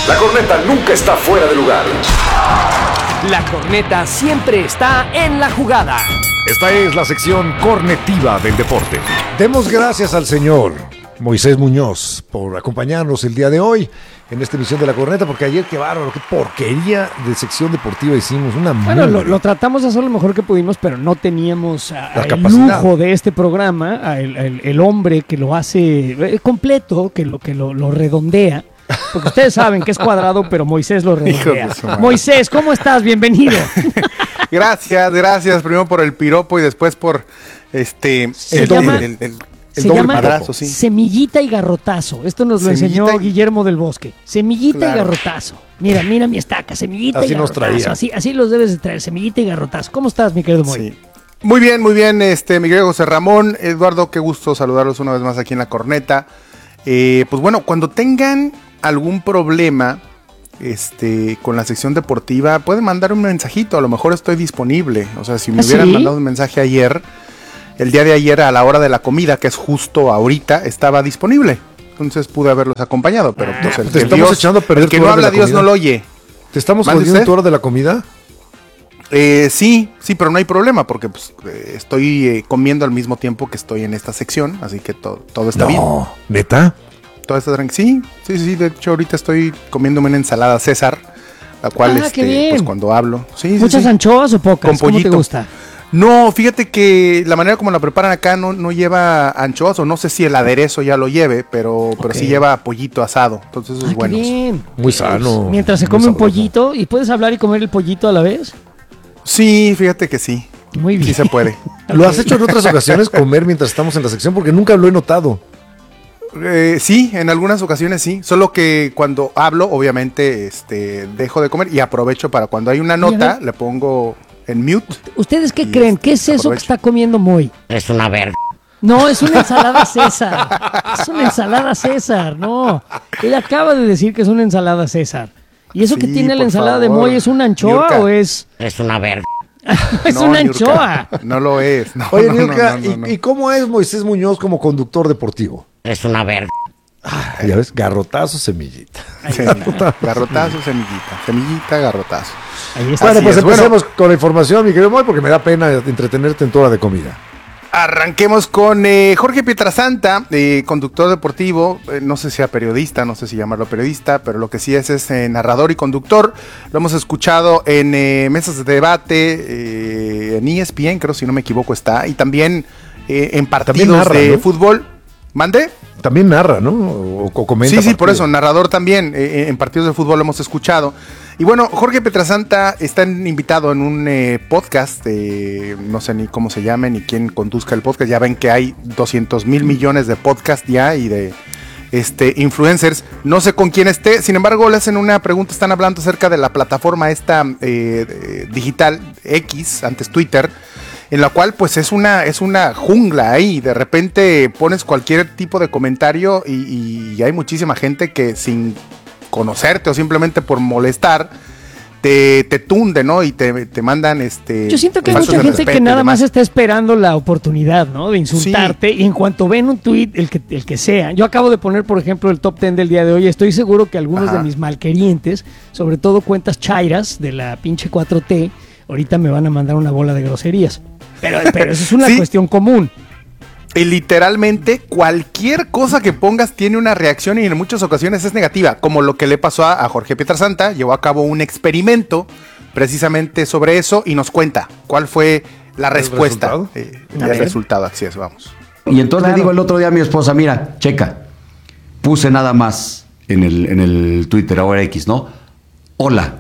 La corneta nunca está fuera de lugar. La corneta siempre está en la jugada. Esta es la sección cornetiva del deporte. Demos gracias al señor Moisés Muñoz por acompañarnos el día de hoy en esta emisión de La Corneta, porque ayer, qué bárbaro, qué porquería de sección deportiva hicimos. Bueno, lo tratamos de hacer lo mejor que pudimos, pero no teníamos el capacidad. lujo de este programa, el hombre que lo hace completo, que lo redondea. Porque ustedes saben que es cuadrado, pero Moisés lo redondea. Moisés, ¿cómo estás? Bienvenido. Gracias. Primero por el piropo y después por Se llama padrazo, sí. Semillita y garrotazo. Esto nos lo enseñó Guillermo del Bosque. Semillita y garrotazo. Mira mi estaca, semillita así y garrotazo. Nos traía. Así los debes de traer, semillita y garrotazo. ¿Cómo estás, mi querido Moy? Sí. Muy bien, mi querido José Ramón. Eduardo, qué gusto saludarlos una vez más aquí en La Corneta. Pues bueno, cuando tengan algún problema con la sección deportiva, pueden mandar un mensajito, a lo mejor estoy disponible. O sea, si me hubieran mandado un mensaje ayer, el día de ayer a la hora de la comida, que es justo ahorita, estaba disponible. Entonces pude haberlos acompañado, pero pues te estamos echando a perder. El que no habla Dios no lo oye. ¿Te estamos jodiendo en tu hora de la comida? Sí, pero no hay problema, porque pues, estoy comiendo al mismo tiempo que estoy en esta sección, así que todo está bien. ¿Neta? Todo está tranquilo. Sí, de hecho ahorita estoy comiéndome una ensalada César, la cual pues cuando hablo. ¿Muchas anchoas o pocas? Con pollito. ¿Cómo te gusta? No, fíjate que la manera como la preparan acá no lleva anchoas, o no sé si el aderezo ya lo lleve, pero sí lleva pollito asado. Entonces eso es bueno. Bien. Muy sano. Mientras se come un pollito, ¿y puedes hablar y comer el pollito a la vez? Sí, fíjate que sí. Muy bien. Sí se puede. ¿Lo has hecho en otras ocasiones comer mientras estamos en la sección? Porque nunca lo he notado. Sí, en algunas ocasiones sí, solo que cuando hablo, obviamente, dejo de comer y aprovecho para cuando hay una nota, le pongo en mute. ¿Ustedes qué creen? ¿Qué es eso que está comiendo Moy? Es una verga. No, es una ensalada César. Es una ensalada César, no. Él acaba de decir que es una ensalada César. ¿Y eso que tiene la ensalada de Moy es una anchoa Niurka, o es...? Es una verga. Es una anchoa. No lo es. No, Oye, Niurka, ¿y cómo es Moisés Muñoz como conductor deportivo? Es una verga. Ya ves, garrotazo, semillita. Garrotazo, semillita. Semillita, garrotazo. Ahí está. Bueno, pues empecemos con la información, mi querido Moy, porque me da pena entretenerte en toda la de comida. Arranquemos con Jorge Pietrasanta, conductor deportivo, no sé si sea periodista, no sé si llamarlo periodista, pero lo que sí es narrador y conductor. Lo hemos escuchado en mesas de debate, en ESPN, creo si no me equivoco está, y también en partidos narra, de fútbol. ¿Mande? También narra, ¿no? O comenta. Sí, por eso, narrador también, en partidos de fútbol lo hemos escuchado. Y bueno, Jorge Pietrasanta está invitado en un podcast, no sé ni cómo se llame, ni quién conduzca el podcast. Ya ven que hay 200,000 millones de podcasts ya y de influencers. No sé con quién esté, sin embargo le hacen una pregunta, están hablando acerca de la plataforma esta digital X, antes Twitter, en la cual pues es una jungla ahí. De repente pones cualquier tipo de comentario y hay muchísima gente que sin conocerte o simplemente por molestar te tunde, ¿no? Y te mandan Yo siento que hay mucha gente que nada más está esperando la oportunidad, ¿no? De insultarte, y en cuanto ven un tweet, el que sea. Yo acabo de poner, por ejemplo, el top 10 del día de hoy. Estoy seguro que algunos de mis malquerientes, sobre todo cuentas chairas de la pinche 4T, ahorita me van a mandar una bola de groserías. Pero eso es una cuestión común. Y literalmente cualquier cosa que pongas tiene una reacción y en muchas ocasiones es negativa, como lo que le pasó a Jorge Pietrasanta. Llevó a cabo un experimento precisamente sobre eso y nos cuenta cuál fue la respuesta. El resultado, así es, vamos. Y entonces le digo el otro día a mi esposa, mira, checa, puse nada más en el Twitter, ahora X, ¿no? Hola.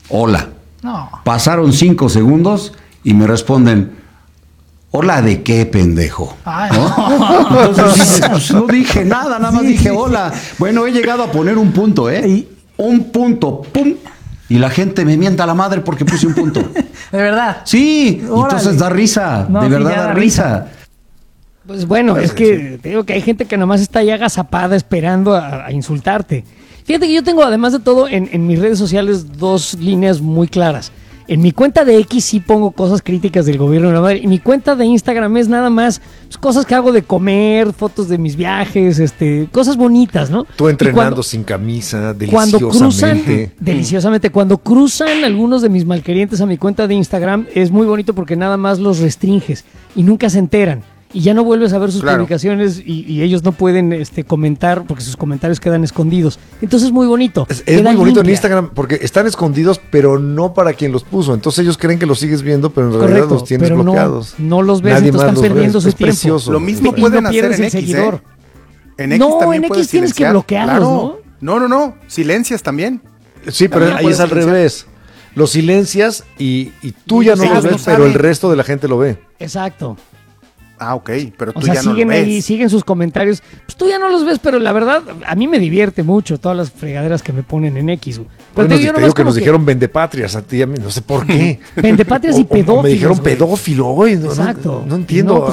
No. Pasaron 5 segundos y me responden, ¿hola de qué, pendejo? ¿No? Entonces pues, no dije nada más dije hola. Bueno, he llegado a poner un punto, un punto, pum. Y la gente me mienta a la madre porque puse un punto. ¿De verdad? Sí, entonces da risa, no, de verdad da risa. Pues bueno, es que te digo que hay gente que nomás está ya agazapada esperando a insultarte. Fíjate que yo tengo, además de todo, en mis redes sociales 2 líneas muy claras. En mi cuenta de X sí pongo cosas críticas del gobierno de la madre. Y mi cuenta de Instagram es nada más pues, cosas que hago de comer, fotos de mis viajes, cosas bonitas, ¿no? Tú entrenando sin camisa, deliciosamente. Cuando cruzan algunos de mis malquerientes a mi cuenta de Instagram, es muy bonito porque nada más los restringes y nunca se enteran. Y ya no vuelves a ver sus publicaciones y ellos no pueden comentar porque sus comentarios quedan escondidos. Entonces es muy bonito. Es muy bonito en Instagram porque están escondidos, pero no para quien los puso. Entonces ellos creen que los sigues viendo, pero en realidad los tienes bloqueados. No los ves, Nadie entonces más están perdiendo su es tiempo. Precioso. Lo mismo pueden hacer en X, seguidor. En X también en puedes X tienes silenciar. que bloquearlos, ¿no? No. Silencias también. Sí, pero ahí es al revés. Los silencias y tú ya no los ves, pero el resto de la gente lo ve. Exacto. Ah, ok, pero tú o sea, ya no lo ves. Ahí, siguen sus comentarios. Pues tú ya no los ves, pero la verdad, a mí me divierte mucho todas las fregaderas que me ponen en X. Pero te digo que nos dijeron vendepatrias a ti, a mí, no sé por qué. Vendepatrias y pedófilos. Me dijeron pedófilo, güey. Exacto. No entiendo.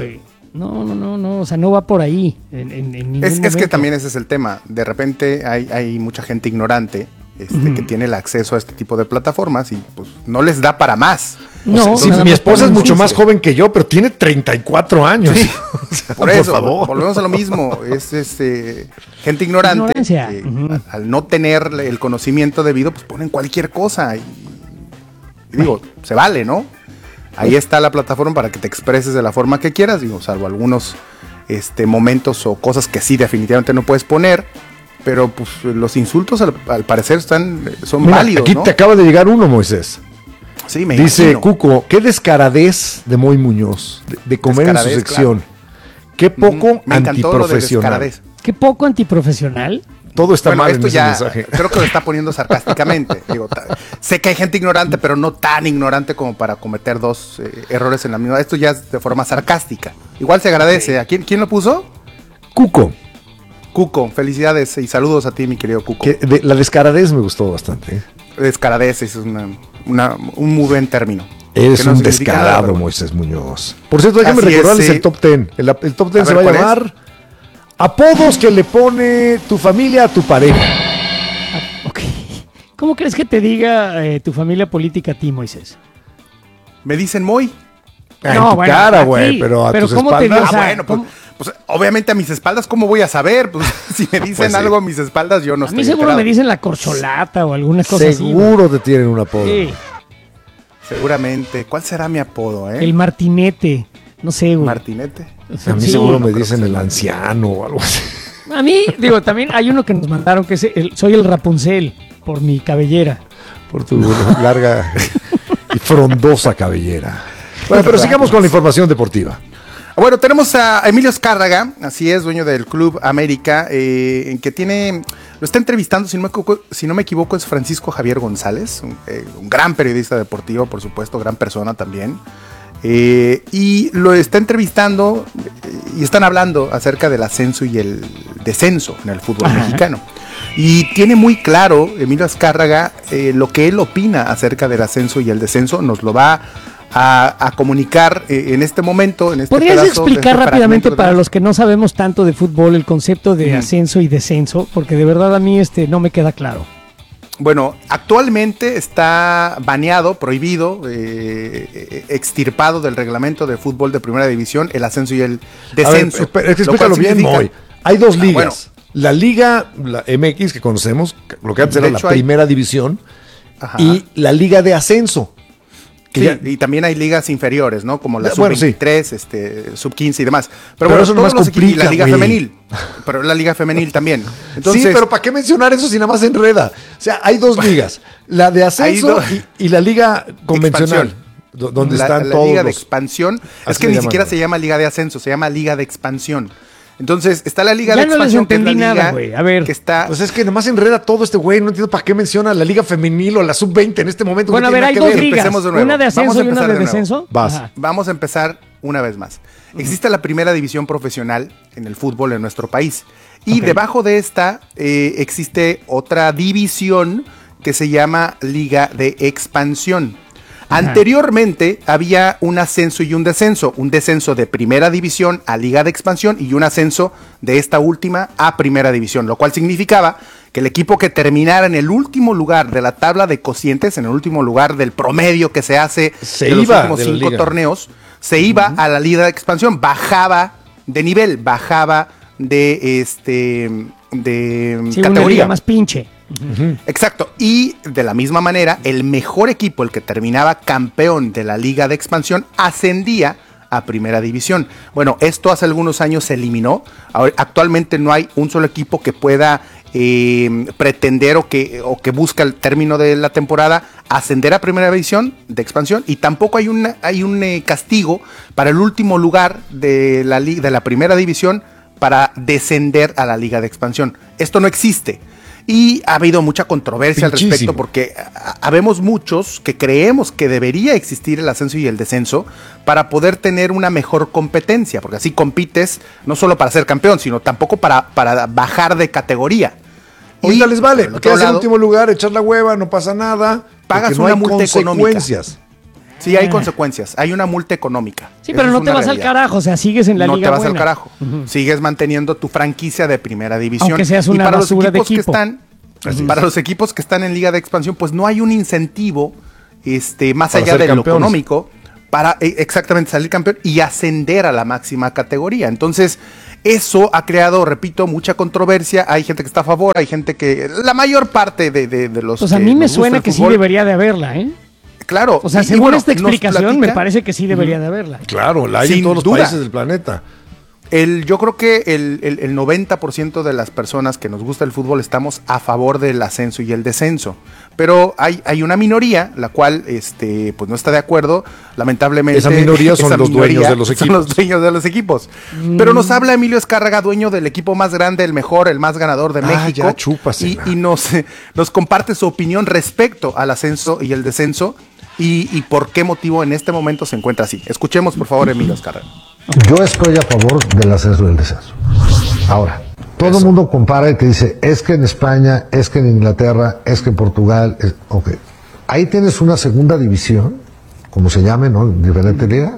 No, o sea, no va por ahí. Es que también ese es el tema. De repente hay mucha gente ignorante que tiene el acceso a este tipo de plataformas y pues no les da para más. No, mi esposa es mucho más joven que yo, pero tiene 34 años. Sí. O sea, por eso, volvemos a lo mismo. Es gente ignorante que, al no tener el conocimiento debido, pues ponen cualquier cosa. Y digo, se vale, ¿no? Ahí está la plataforma para que te expreses de la forma que quieras, digo, salvo algunos momentos o cosas que sí definitivamente no puedes poner. Pero pues los insultos al parecer son válidos, aquí, ¿no? Te acaba de llegar uno, Moisés. Sí, me dice imagino. Cuco, qué descaradez de Moy Muñoz de comer en su sección. Claro. Qué poco antiprofesional. Qué poco antiprofesional. Todo está mal esto en ya, ese mensaje. Creo que lo está poniendo sarcásticamente. Digo, sé que hay gente ignorante, pero no tan ignorante como para cometer dos errores en la misma. Esto ya es de forma sarcástica. Igual se agradece. ¿A quién lo puso? Cuco, felicidades y saludos a ti, mi querido Cuco. La descaradez me gustó bastante. Descaradez es un muy buen término. Eres un descarado, nada, Moisés Muñoz. Por cierto, déjame recordarles el top 10. El top 10 se va a llamar apodos que le pone tu familia a tu pareja. Okay. ¿Cómo crees que te diga tu familia política a ti, Moisés? Me dicen Moy. En tu cara, güey, pero a tus ¿cómo espaldas. Te bueno, pues obviamente a mis espaldas, ¿cómo voy a saber? Pues si me dicen algo a mis espaldas, yo no estoy A mí seguro enterado. Me dicen la corcholata o alguna cosa así. Seguro te tienen un apodo. Sí. Seguramente. ¿Cuál será mi apodo, El martinete. No sé, güey. ¿Martinete? A mí seguro me dicen el anciano o algo así. A mí, también hay uno que nos mandaron que soy el Rapunzel por mi cabellera. Por tu larga y frondosa cabellera. Bueno, pero sigamos con la información deportiva. Bueno, tenemos a Emilio Azcárraga, así es, dueño del Club América, que lo está entrevistando, si no me equivoco, es Francisco Javier González, un gran periodista deportivo, por supuesto, gran persona también. Y lo está entrevistando y están hablando acerca del ascenso y el descenso en el fútbol mexicano. Y tiene muy claro Emilio Azcárraga lo que él opina acerca del ascenso y el descenso, nos lo va a comunicar en este momento. ¿Podrías explicar rápidamente para los que no sabemos tanto de fútbol el concepto de ascenso y descenso? Porque de verdad a mí no me queda claro. Bueno, actualmente está baneado, prohibido, extirpado del reglamento de fútbol de primera división el ascenso y el descenso. A ver, explícalo bien, Moy. Hay dos ligas. Bueno, la Liga, la MX que conocemos, lo que antes era la primera división, y la Liga de ascenso. Sí, y también hay ligas inferiores, ¿no? Como la Sub-23, Sub-15 y demás. Pero bueno, eso nomás complica, y la Liga Femenil. Pero la Liga Femenil también. Entonces, sí, pero ¿para qué mencionar eso si nada más enreda? O sea, hay dos ligas. La de ascenso y la Liga convencional. Donde están todos la Liga de expansión. Es que ni siquiera se llama Liga de ascenso, se llama Liga de expansión. Entonces, está la Liga de expansión, que es la liga güey. A ver. Que está... Pues es que nomás enreda todo este güey, no entiendo para qué menciona la Liga Femenil o la Sub-20 en este momento. Bueno, a ver, hay dos ligas, una de ascenso y una de descenso. Vamos a empezar una vez más. Existe la primera división profesional en el fútbol en nuestro país. Y debajo de esta existe otra división que se llama Liga de Expansión. Anteriormente había un ascenso y un descenso de primera división a Liga de Expansión y un ascenso de esta última a primera división, lo cual significaba que el equipo que terminara en el último lugar de la tabla de cocientes, en el último lugar del promedio que se hace en los últimos 5 torneos, se iba a la liga de expansión, bajaba de nivel, bajaba de sí, categoría. Una liga más pinche. Exacto, y de la misma manera, el mejor equipo, el que terminaba campeón de la liga de expansión, ascendía a primera división. Bueno, esto hace algunos años se eliminó. Actualmente no hay un solo equipo que pueda pretender o que busca el término de la temporada ascender a primera división de expansión, y tampoco hay un castigo para el último lugar de la primera división para descender a la liga de expansión. Esto no existe. Y ha habido mucha controversia al respecto, porque habemos muchos que creemos que debería existir el ascenso y el descenso para poder tener una mejor competencia, porque así compites no solo para ser campeón, sino tampoco para bajar de categoría. Ahorita les vale, quedas en último lugar, echar la hueva, no pasa nada, pagas una multa económica. Sí, hay consecuencias, hay una multa económica. Sí, pero no te vas al carajo, o sea, sigues en la liga buena. No te vas al carajo, sigues manteniendo tu franquicia de primera división. Aunque seas una basura de equipo. Para los equipos que están en liga de expansión, pues no hay un incentivo más allá de lo económico para exactamente salir campeón y ascender a la máxima categoría. Entonces, eso ha creado, repito, mucha controversia. Hay gente que está a favor, hay gente que... La mayor parte de los... Pues a mí me suena que sí debería de haberla, ¿eh? Claro. O sea, según esta explicación, me parece que sí debería de haberla. Claro, la hay en todos los países del planeta. Yo creo que el 90% de las personas que nos gusta el fútbol estamos a favor del ascenso y el descenso. Pero hay una minoría, la cual pues no está de acuerdo, lamentablemente. Esa minoría son los dueños de los equipos. Son los dueños de los equipos. Pero nos habla Emilio Azcárraga, dueño del equipo más grande, el mejor, el más ganador de México. Ya chúpasela. Y nos comparte su opinión respecto al ascenso y el descenso y por qué motivo en este momento se encuentra así. Escuchemos, por favor, Emilio Azcárraga. Yo estoy a favor del ascenso y del descenso. Ahora, todo el mundo compara y te dice, es que en España, es que en Inglaterra, es que en Portugal, ok. Ahí tienes una segunda división, como se llame, ¿no? Diferente liga,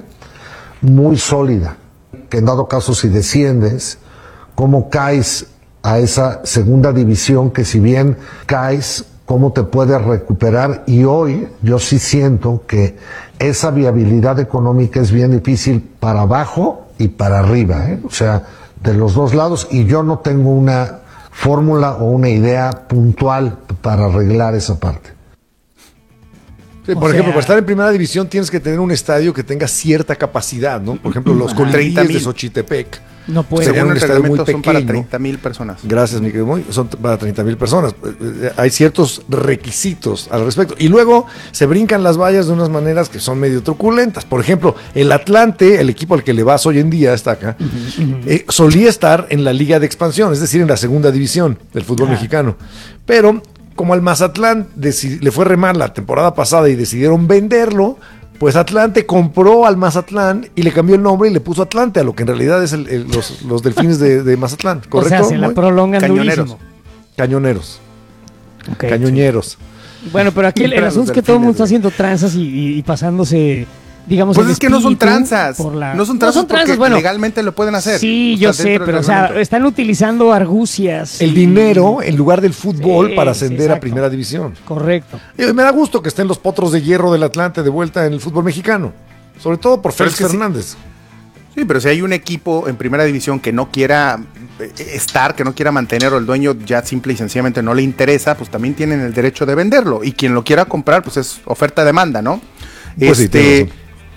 muy sólida, que en dado caso si desciendes, ¿cómo caes a esa segunda división que si bien caes, cómo te puedes recuperar? Y hoy yo sí siento que esa viabilidad económica es bien difícil para abajo y para arriba, ¿eh? O sea, de los dos lados, y yo no tengo una fórmula o una idea puntual para arreglar esa parte. Sí, por ejemplo, para estar en primera división tienes que tener un estadio que tenga cierta capacidad, ¿no? Por ejemplo, los Colibríes de Xochitepec. No puede. Según un el estadio muy reglamento son pequeño. para 30,000 personas. Gracias, mi querido Moy. Son para 30,000 personas. Hay ciertos requisitos al respecto. Y luego se brincan las vallas de unas maneras que son medio truculentas. Por ejemplo, el Atlante, el equipo al que le vas hoy en día, está acá, solía estar en la Liga de Expansión, es decir, en la segunda división del fútbol mexicano. Pero como al Mazatlán le fue re mal la temporada pasada y decidieron venderlo, pues Atlante compró al Mazatlán y le cambió el nombre y le puso Atlante, a lo que en realidad es los Delfines de Mazatlán, ¿correcto? O sea, se la prolongan Cañoneros. Cañoneros. Okay, Cañoñeros. Sí. Bueno, pero aquí el asunto es que todo el mundo está haciendo tranzas y pasándose, digamos, pues es que no son tranzas. No son tranzas porque bueno, legalmente lo pueden hacer. Sí, yo sé, pero o sea, están utilizando argucias. El dinero en lugar del fútbol para ascender a primera división. Correcto. Y me da gusto que estén los potros de hierro del Atlante de vuelta en el fútbol mexicano. Sobre todo por Félix Fernández. Sí, pero si hay un equipo en primera división que no quiera estar, que no quiera mantener, o el dueño ya simple y sencillamente no le interesa, pues también tienen el derecho de venderlo. Y quien lo quiera comprar, pues es oferta-demanda, ¿no? Pues sí,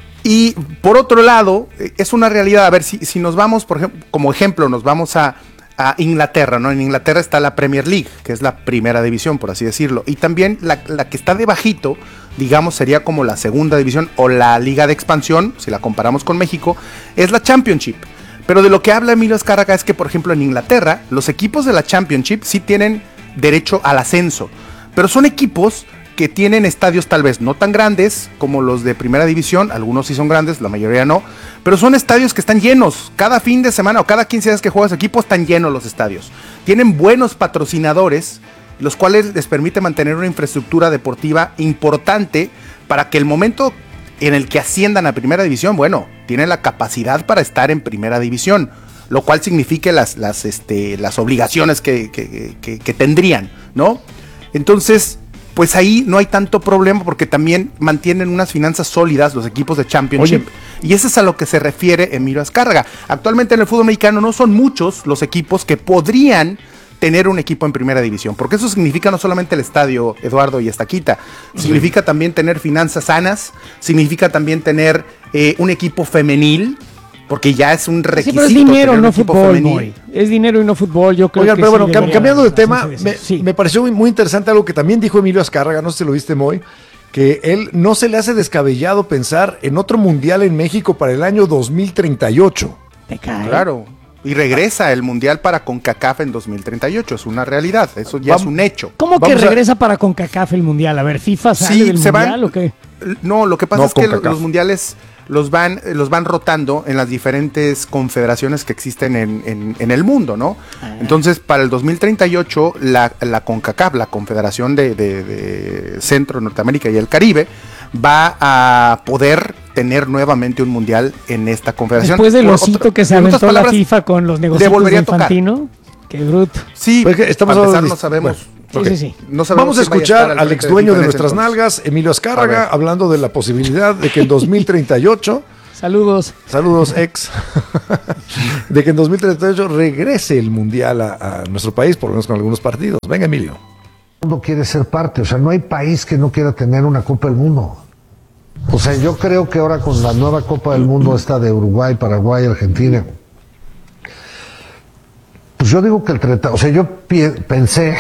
y por otro lado, es una realidad. A ver, si nos vamos, por ejemplo, como ejemplo, nos vamos a Inglaterra, ¿no? En Inglaterra está la Premier League, que es la primera división, por así decirlo. Y también la que está debajito, digamos, sería como la segunda división o la Liga de Expansión, si la comparamos con México, es la Championship. Pero de lo que habla Emilio Azcárraga es que, por ejemplo, en Inglaterra, los equipos de la Championship sí tienen derecho al ascenso, pero son equipos que tienen estadios tal vez no tan grandes como los de primera división, algunos sí son grandes, la mayoría no, pero son estadios que están llenos, cada fin de semana o cada 15 días que juegas equipo están llenos los estadios, tienen buenos patrocinadores, los cuales les permite mantener una infraestructura deportiva importante para que el momento en el que asciendan a primera división, bueno, tienen la capacidad para estar en primera división. lo cual significa las obligaciones que tendrían, ¿no? Entonces, pues ahí no hay tanto problema porque también mantienen unas finanzas sólidas los equipos de Championship. Oye. Y eso es a lo que se refiere Emilio Azcárraga. Actualmente en el fútbol mexicano no son muchos los equipos que podrían tener un equipo en primera división, porque eso significa no solamente el estadio Eduardo y Estaquita, significa también tener finanzas sanas, significa también tener un equipo femenil, porque ya es un requisito. Sí, pero es dinero, no fútbol, Moy. Es dinero y no fútbol, yo creo. Oigan, que pero sí bueno, cambiando de tema, sí. me pareció muy interesante algo que también dijo Emilio Azcárraga, no sé si lo viste, Moy, que él no se le hace descabellado pensar en otro mundial en México para el año 2038. ¿Te cae? Claro. Y regresa el mundial para CONCACAF en 2038, es una realidad, eso ya es un hecho. ¿Cómo que regresa para CONCACAF el mundial? A ver, ¿FIFA sale del mundial o qué? No, lo que pasa es que los mundiales los van rotando en las diferentes confederaciones que existen en el mundo, ¿no? Entonces, para el 2038, la CONCACAF, la Confederación de Centro, Norteamérica y el Caribe, va a poder tener nuevamente un mundial en esta confederación. Después del osito que se aventó la FIFA con los negocios de Infantino. Qué bruto. Sí, pues estamos a pesar no sabemos. Bueno, sí. No sabemos. Vamos a escuchar al ex dueño de nuestras nalgas, Emilio Azcárraga, hablando de la posibilidad de que en 2038... Saludos, ex. De que en 2038 regrese el mundial a nuestro país, por lo menos con algunos partidos. Venga, Emilio. El mundo quiere ser parte, o sea, no hay país que no quiera tener una Copa del Mundo. O sea, yo creo que ahora con la nueva Copa del Mundo, esta de Uruguay, Paraguay, Argentina, pues yo digo que el 30, o sea, yo pensé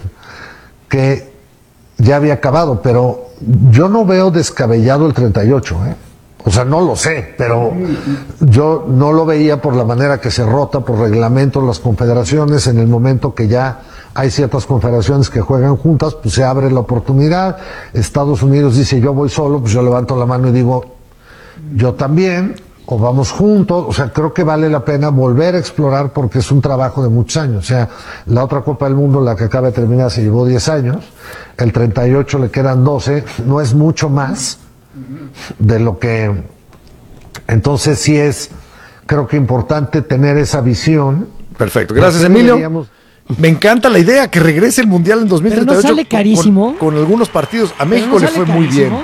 que ya había acabado, pero yo no veo descabellado el 38, ¿eh? O sea, no lo sé, pero yo no lo veía por la manera que se rota por reglamento las confederaciones. En el momento que ya hay ciertas confederaciones que juegan juntas, pues se abre la oportunidad. Estados Unidos dice, yo voy solo, pues yo levanto la mano y digo, yo también, o vamos juntos. O sea, creo que vale la pena volver a explorar porque es un trabajo de muchos años. O sea, la otra Copa del Mundo, la que acaba de terminar, se llevó 10 años, el 38 le quedan 12, no es mucho más de lo que... Entonces sí es, creo que importante tener esa visión. Perfecto, gracias Emilio. Me encanta la idea que regrese el mundial en 2038. Pero no sale carísimo. Con algunos partidos. A México le fue muy bien.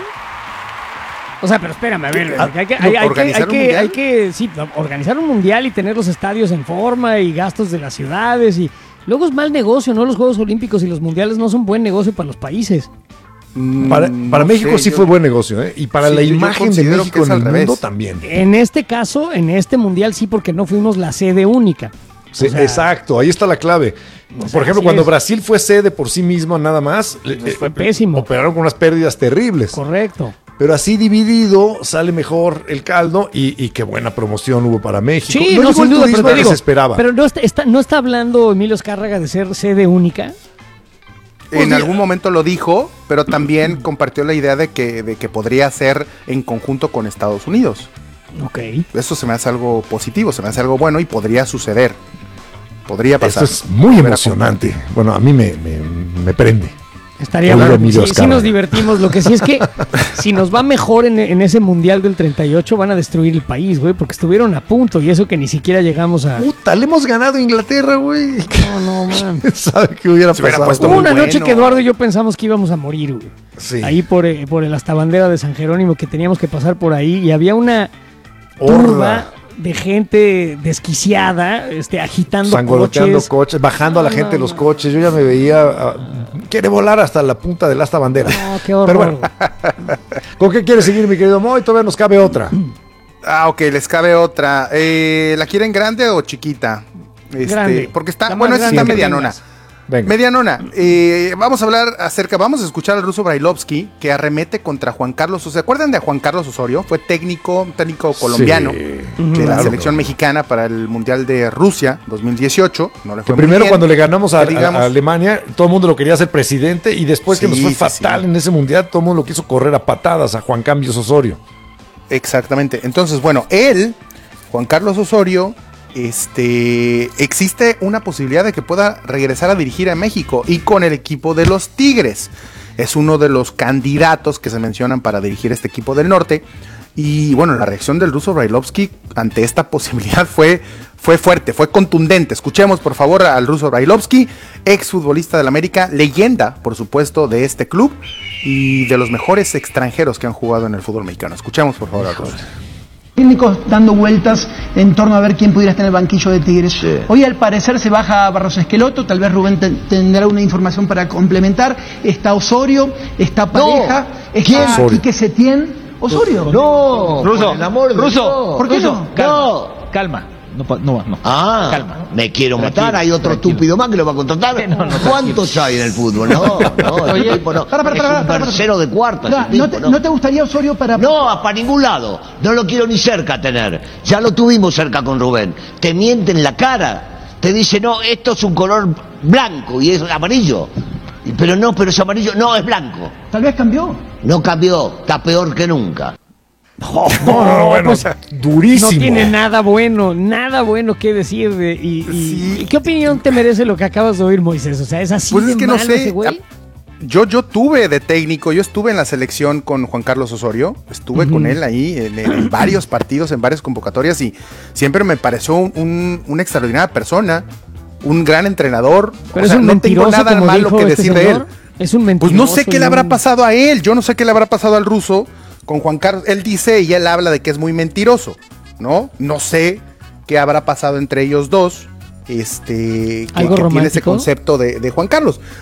O sea, pero espérame, a ver, hay que organizar un mundial y tener los estadios en forma y gastos de las ciudades y luego es mal negocio, ¿no? Los Juegos Olímpicos y los mundiales no son buen negocio para los países. Para México sí fue buen negocio, ¿eh? Y para la imagen de México en el mundo también. En este caso, en este mundial sí, porque no fuimos la sede única. Sí, exacto, ahí está la clave. Por ejemplo, cuando Brasil fue sede por sí mismo nada más, fue pésimo. Operaron con unas pérdidas terribles. Correcto. Pero así dividido sale mejor el caldo y qué buena promoción hubo para México. Sí, no, sin duda, pero te digo, se esperaba. Pero no está hablando Emilio Azcárraga de ser sede única. En algún momento lo dijo, pero también compartió la idea de que podría ser en conjunto con Estados Unidos. Ok. Eso se me hace algo positivo, se me hace algo bueno y podría suceder. Podría pasar. Esto es muy emocionante. Bueno, a mí me prende. Estaría bueno. Sí nos divertimos. Lo que sí es que si nos va mejor en ese mundial del 38 van a destruir el país, güey, porque estuvieron a punto y eso que ni siquiera llegamos a... Puta, le hemos ganado a Inglaterra, güey. No, man. ¿Sabe qué hubiera pasado? Hubo una noche que Eduardo y yo pensamos que íbamos a morir, güey. Sí. Ahí por el hasta bandera de San Jerónimo, que teníamos que pasar por ahí y había una turba de gente desquiciada, agitando coches, bajando a la gente de los coches. Yo ya me veía, quiere volar hasta la punta del asta bandera. No, qué horror. Pero bueno, ¿con qué quiere seguir, mi querido Moy? Todavía nos cabe otra. Ok, les cabe otra. ¿La quieren grande o chiquita? Grande. Porque está, esa está medianona. Venga. Medianona. Vamos a escuchar al ruso Brailovsky, que arremete contra Juan Carlos. ¿Se acuerdan de Juan Carlos Osorio? Fue técnico colombiano de la selección mexicana para el Mundial de Rusia 2018. No le fue primero bien, cuando le ganamos a Alemania, todo el mundo lo quería hacer presidente y después que nos fue fatal en ese Mundial, todo el mundo lo quiso correr a patadas a Juan Carlos Osorio. Exactamente. Entonces, bueno, Juan Carlos Osorio, existe una posibilidad de que pueda regresar a dirigir a México y con el equipo de los Tigres. Es uno de los candidatos que se mencionan para dirigir este equipo del norte. Y bueno, la reacción del ruso Brailovsky ante esta posibilidad fue fuerte, fue contundente. Escuchemos por favor al ruso Brailovsky, exfutbolista del América, leyenda por supuesto de este club y de los mejores extranjeros que han jugado en el fútbol mexicano. Escuchemos por favor al ruso. Técnicos dando vueltas en torno a ver quién pudiera estar en el banquillo de Tigres. Sí. Hoy al parecer se baja Barros Esqueloto, tal vez Rubén tendrá una información para complementar. Está Osorio, está Pareja, está Quique Setién. Osorio. No, Ruso, por el amor de Ruso, Dios. ¿por qué no? Calma. No. Calma. Me quiero matar, hay otro estúpido más que lo va a contratar. ¿Cuántos hay en el fútbol? No, Oye, tipo no. Es un tercero de cuarta. ¿No te gustaría Osorio para...? No, para ningún lado. No lo quiero ni cerca tener. Ya lo tuvimos cerca con Rubén. Te miente en la cara. Te dice, no, esto es un color blanco y es amarillo. Pero es amarillo. No, es blanco. Tal vez cambió. No cambió. Está peor que nunca. Bueno, pues, durísimo. No tiene nada bueno que decir. ¿Y qué opinión te merece lo que acabas de oír, Moisés? O sea, es así pues de es que malo no sé, ese güey. Yo tuve de técnico, yo estuve en la selección con Juan Carlos Osorio, estuve con él ahí en varios partidos, en varias convocatorias y siempre me pareció una extraordinaria persona, un gran entrenador. Pero es un no tengo nada malo que decir de él. Es un mentiroso. Pues no sé qué le habrá pasado a él, yo no sé qué le habrá pasado al ruso con Juan Carlos. Él dice y él habla de que es muy mentiroso, ¿no? No sé qué habrá pasado entre ellos dos. Que tiene ese concepto de Juan Carlos.